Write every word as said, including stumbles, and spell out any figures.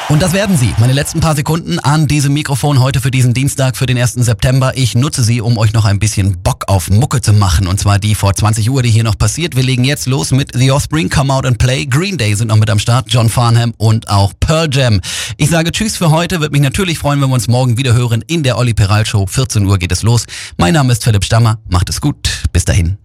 Und das werden Sie. Meine letzten paar Sekunden an diesem Mikrofon heute für diesen Dienstag, für den ersten September. Ich nutze sie, um euch noch ein bisschen Bock auf Mucke zu machen. Und zwar die vor zwanzig Uhr, die hier noch passiert. Wir legen jetzt los mit The Offspring, Come Out and Play. Green Day sind noch mit am Start. John Farnham und auch Pearl Jam. Ich sage Tschüss für heute. Würde mich natürlich freuen, wenn wir uns morgen wieder hören in der Olli Peral Show. vierzehn Uhr geht es los. Mein Name ist Philipp Stammer. Macht es gut. Bis dahin.